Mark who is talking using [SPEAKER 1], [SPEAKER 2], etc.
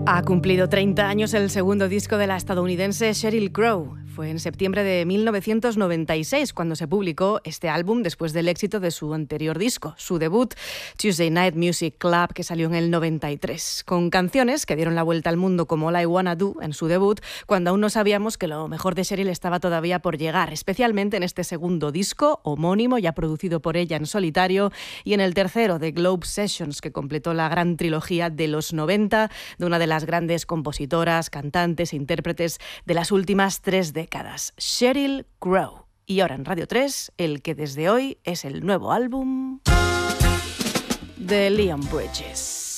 [SPEAKER 1] Ha cumplido 30 años el segundo disco de la estadounidense Sheryl Crow. Fue en septiembre de 1996 cuando se publicó este álbum después del éxito de su anterior disco, su debut, Tuesday Night Music Club, que salió en el 93, con canciones que dieron la vuelta al mundo como All I Wanna Do en su debut, cuando aún no sabíamos que lo mejor de Sheryl estaba todavía por llegar, especialmente en este segundo disco, homónimo, ya producido por ella en solitario, y en el tercero, The Globe Sessions, que completó la gran trilogía de los 90 de una de las grandes compositoras, cantantes e intérpretes de las últimas 3 décadas, Sheryl Crow. Y ahora en Radio 3, el que desde hoy es el nuevo álbum de Leon Bridges.